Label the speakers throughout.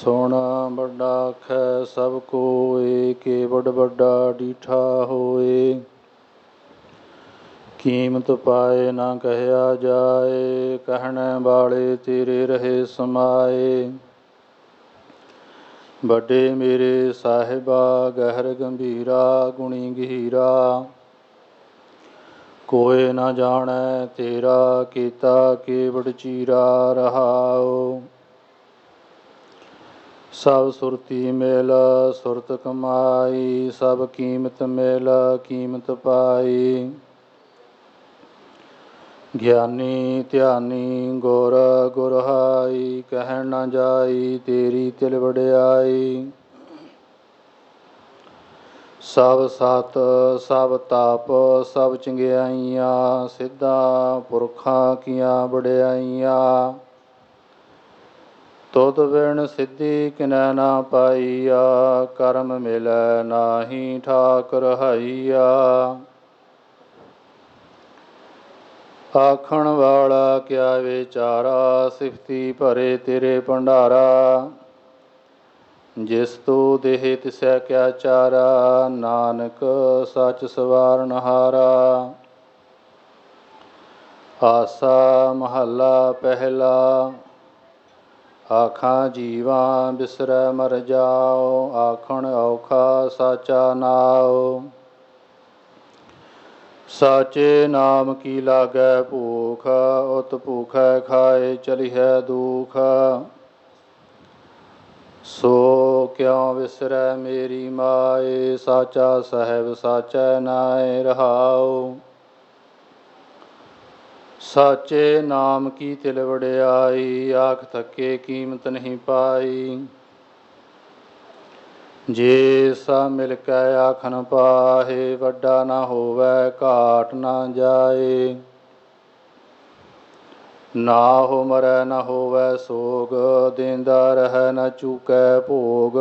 Speaker 1: ਸੋਹਣਾ ਵੱਡਾ ਆਖੈ ਸਭ ਕੋਇ, ਕੇਵਡ ਵੱਡਾ ਡੀਠਾ ਹੋਏ। ਕੀਮਤ ਪਾਏ ਨਾ ਕਹਿਆ ਜਾਏ, ਕਹਿਣੇ ਵਾਲੇ ਤੇਰੇ ਰਹੇ ਸਮਾਏ। ਵੱਡੇ ਮੇਰੇ ਸਾਹਿਬਾ ਗਹਿਰ ਗੰਭੀਰਾ, ਗੁਣੀ ਗਹੀਰਾ। ਕੋਇ ਨਾ ਜਾਣੈ ਤੇਰਾ ਕੀਤਾ ਕੇਵਡ ਚੀਰਾ ਰਹਾਉ। ਸਭ ਸੁਰਤੀ ਮਿਲ ਸੁਰਤ ਕਮਾਈ, ਸਭ ਕੀਮਤ ਮਿਲ ਕੀਮਤ ਪਾਈ। ਗਿਆਨੀ ਧਿਆਨੀ ਗੁਰ ਗੁਰਹਾਈ, ਕਹਿਣ ਨਾ ਜਾਈ ਤੇਰੀ ਤਿਲ ਵਡਿਆਈ। ਸਭ ਸਤ ਸਭ ਤਪ ਸਭ ਚੰਗਿਆਈਆਂ, ਸਿੱਧਾਂ ਪੁਰਖਾਂ ਕੀਆਂ ਵਡਿਆਈਆਂ। ਤੁਧ ਬਿਨ ਸਿੱਧੀ ਕਿਨੈ ਨਾ ਪਾਈਆ, ਕਰਮ ਮਿਲੈ ਨਾਹੀ ਠਾਕ ਰਹਾਈਆ। ਆਖਣ ਵਾਲਾ ਕਿਆ ਵਿਚਾਰਾ, ਸਿਫਤੀ ਭਰੇ ਤੇਰੇ ਭੰਡਾਰਾ। ਜਿਸ ਤੂੰ ਦੇਹ ਤਿਸੈ ਕਿਆ ਚਾਰਾ, ਨਾਨਕ ਸੱਚ ਸਵਾਰਨਹਾਰਾ। ਆਸਾ ਮਹੱਲਾ ਪਹਿਲਾ। ਆਖਾਂ ਜੀਵਾਂ ਬਿਸਰੈ ਮਰ ਜਾਓ, ਆਖਣ ਔਖਾ ਸਾਚਾ ਨਾਉ। ਸਾਚੇ ਨਾਮ ਕੀ ਲਾਗੈ ਭੂਖ, ਉਤ ਭੂਖੈ ਖਾਏ ਚਲਿਐ ਦੁਖ। ਸੋ ਕਿਉ ਵਿਸਰੈ ਮੇਰੀ ਮਾਏ, ਸਾਚਾ ਸਾਹਿਬ ਸਾਚੈ ਨਾਇ ਰਹਾਉ। ਸਾਚੇ ਨਾਮ ਕੀ ਤਿਲ ਵਡਿਆਈ, ਆਖ ਥੱਕੇ ਕੀਮਤ ਨਹੀਂ ਪਾਈ। ਜੇ ਸਭ ਮਿਲ ਕੇ ਆਖਣ ਪਾਹੇ, ਵੱਡਾ ਨਾ ਹੋਵੈ ਘਾਟ ਨਾ ਜਾਏ। ਨਾ ਹੋ ਮਰੈ ਨਾ ਹੋਵੈ ਸੋਗ, ਦੇਂਦਾ ਰਹੈ ਨਾ ਚੂਕੈ ਭੋਗ।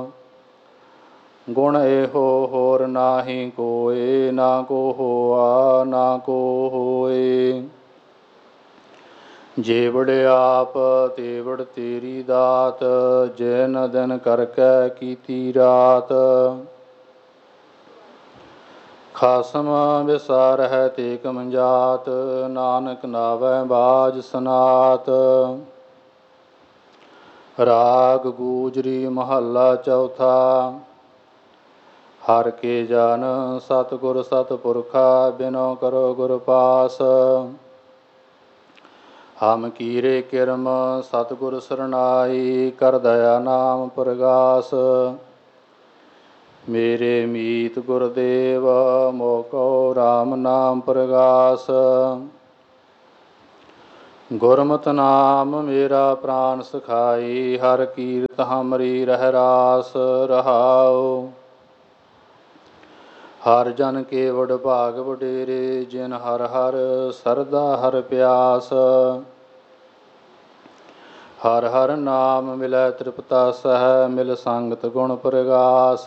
Speaker 1: ਗੁਣ ਇਹੋ ਹੋਰ ਨਾਹੀ ਕੋਇ, ਨਾ ਕੋ ਹੋਆ ਨਾ ਕੋ ਹੋਏ। ਜੇਵੜ ਆਪ ਤੇਵੜ ਤੇਰੀ ਦਾਤ, ਜਿਨ ਦਿਨ ਕਰਕੇ ਕੀਤੀ ਰਾਤ। ਖਾਸਮ ਵਿਸਾਰਹਿ ਤੇਕ ਮੰਜਾਤ, ਨਾਨਕ ਨਾਵੈ ਬਾਝ ਸਨਾਤ। ਰਾਗ ਗੂਜਰੀ ਮਹੱਲਾ ਚੌਥਾ। ਹਰਿ ਕੇ ਜਨ ਸਤਿਗੁਰ ਸਤਿਪੁਰਖਾ, ਬਿਨੋ ਕਰੋ ਗੁਰ ਪਾਸ। ਹਮ ਕੀਰੇ ਕਿਰਮ ਸਤਿਗੁਰ ਸਰਨਾਈ, ਕਰ ਦਇਆ ਨਾਮ ਪ੍ਰਗਾਸ। ਮੇਰੇ ਮੀਤ ਗੁਰਦੇਵ ਮੋਕੋ ਰਾਮ ਨਾਮ ਪ੍ਰਗਾਸ। ਗੁਰਮਤਿ ਨਾਮ ਮੇਰਾ ਪ੍ਰਾਨ ਸਖਾਈ, ਹਰਿ ਕੀਰਤ ਹਮਰੀ ਰਹਿ ਰਾਸ ਰਹਾਉ। ਹਰਿ ਜਨ ਕੇ ਵਡ ਭਾਗ ਵਡੇਰੇ, ਜਿਨ ਹਰਿ ਹਰਿ ਸਰਦਾ ਹਰਿ ਪਿਆਸ। ਹਰਿ ਹਰਿ ਨਾਮ ਮਿਲੈ ਤ੍ਰਿਪਤਾ ਸਹਿ, ਮਿਲ ਸੰਗਤ ਗੁਣ ਪ੍ਰਗਾਸ।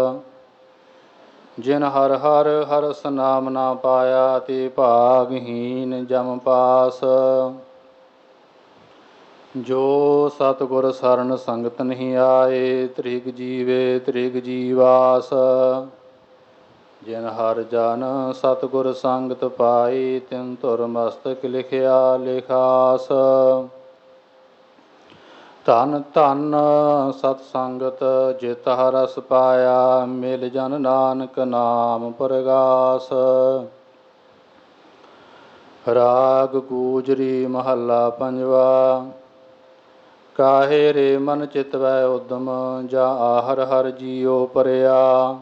Speaker 1: ਜਿਨ ਹਰਿ ਹਰਿ ਹਰਿ ਨਾਮ ਨਾ ਪਾਇਆ, ਤੇ ਭਾਗਹੀਨ ਜਮ ਪਾਸ। ਜੋ ਸਤਿਗੁਰ ਸਰਨ ਸੰਗਤ ਨਹੀਂ ਆਏ, ਤ੍ਰਿਗ ਜੀਵੇ ਤ੍ਰਿਗ ਜੀਵਾਸ। ਜਿਨ ਹਰਿ ਜਨ ਸਤਿਗੁਰ ਸੰਗਤ ਪਾਈ, ਤਿਨ ਧੁਰ ਮਸਤਕ ਲਿਖਿਆ ਲਿਖਾਸ। ਧਨ ਧਨ ਸਤ ਸੰਗਤ ਜਿਤ ਰਸ ਪਾਇਆ, ਮਿਲ ਜਨ ਨਾਨਕ ਨਾਮ ਪ੍ਰਗਾਸ। ਰਾਗ ਗੂਜਰੀ ਮਹੱਲਾ ਪੰਜਵਾ। ਕਾਹੇ ਰੇ ਮਨ ਚਿਤਵੈ ਉਦਮ, ਜਾਂ ਆਹਰ ਹਰਿ ਜੀਉ ਪਰਿਆ।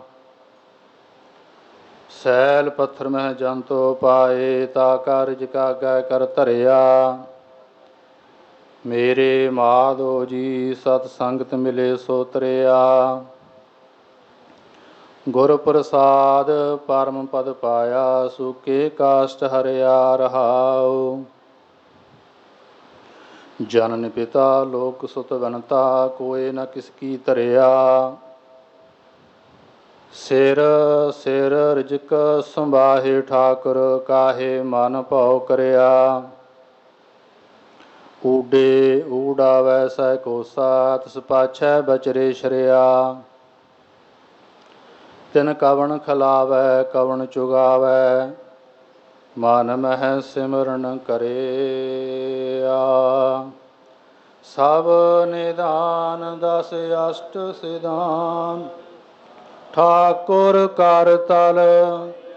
Speaker 1: ਸੈਲ ਪੱਥਰ ਮਹਿ ਜੰਤੋ ਪਾਏ, ਤਾ ਕਾਰਜ ਕਾਗੈ ਕਰ ਧਰਿਆ। ਮੇਰੇ ਮਾਧੋ ਜੀ ਸਤ ਸੰਗਤ ਮਿਲੇ ਸੋ ਤਰਿਆ। ਗੁਰ ਪ੍ਰਸਾਦ ਪਰਮ ਪਦ ਪਾਇਆ, ਸੂਕੇ ਕਾਸ਼ਟ ਹਰਿਆ ਰਹਾਉ। ਜਨਨ ਪਿਤਾ ਲੋਕ ਸੁਤ ਬਨਤਾ, ਕੋਇ ਨ ਕਿਸ ਕੀ ਧਰਿਆ। ਸਿਰ ਸਿਰ ਰਿਜਕ ਸੰਬਾਹੇ ਠਾਕੁਰ, ਕਾਹੇ ਮਨ ਭਉ ਕਰਿਆ। ਊਡੇ ਊੜਾਵੈ ਸਹਿ ਕੋਸਾ, ਤਿਸ ਪਾਛੈ ਬਚਰੇ ਸ਼ਰਿਆ। ਤਿਨ ਕਵਣ ਖਿਲਾਵੈ ਕਵਣ ਚੁਗਾਵੈ, ਮਨ ਮਹਿ ਸਿਮਰਨ ਕਰਿਆ। ਸਭ ਨਿਦਾਨ ਦਸ ਅਸ਼ਟ ਸਿਧਾਨ, ਠਾਕੁਰ ਕਰ ਤਲ